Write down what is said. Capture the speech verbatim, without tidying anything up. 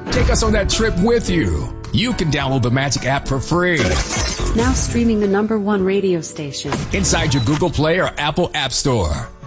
Take us on that trip with you. You can download the Magic app for free. Now streaming the number one radio station. Inside your Google Play or Apple App Store.